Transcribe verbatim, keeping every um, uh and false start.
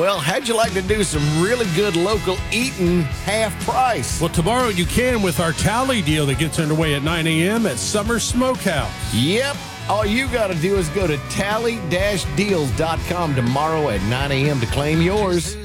Well, how'd you like to do some really good local eating half price? Well, tomorrow you can with our tally deal that gets underway at nine a.m. at Summer Smokehouse. Yep. All you got to do is go to tally dash deals dot com tomorrow at nine a.m. to claim yours.